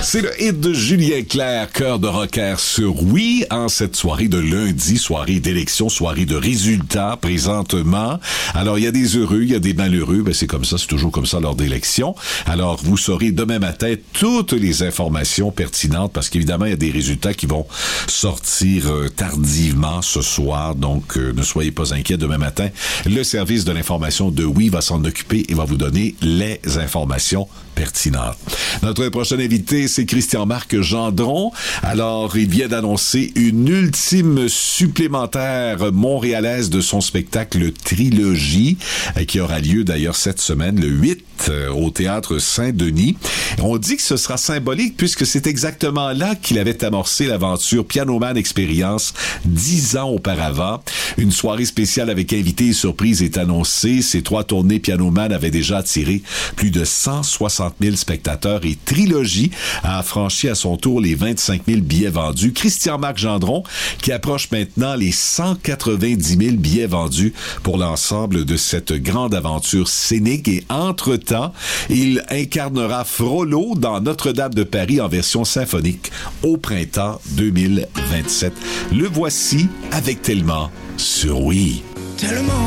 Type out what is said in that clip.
C'est le hit de Julien Clerc, Cœur de rocker sur Oui, en cette soirée de lundi, soirée d'élection, soirée de résultats présentement. Alors, il y a des heureux, il y a des malheureux, c'est comme ça, c'est toujours comme ça lors d'élections. Alors, vous saurez demain matin toutes les informations pertinentes parce qu'évidemment, il y a des résultats qui vont sortir tardivement ce soir, donc ne soyez pas inquiets. Demain matin, le service de l'information de Oui va s'en occuper et va vous donner les informations pertinentes. Notre prochain invité, c'est Christian-Marc Gendron. Alors, il vient d'annoncer une ultime supplémentaire montréalaise de son spectacle Trilogie, qui aura lieu d'ailleurs cette semaine, le 8, au Théâtre Saint-Denis. On dit que ce sera symbolique puisque c'est exactement là qu'il avait amorcé l'aventure Pianoman Experience 10 ans auparavant. Une soirée spéciale avec invités et surprises est annoncée. Ces 3 tournées Pianoman avaient déjà attiré plus de 160 000 spectateurs et Trilogie a franchi à son tour les 25 000 billets vendus. Christian-Marc Gendron qui approche maintenant les 190 000 billets vendus pour l'ensemble de cette grande aventure scénique et entre-temps, il incarnera Frollo dans Notre-Dame de Paris en version symphonique au printemps 2027. Le voici avec Tellement sur Oui. Tellement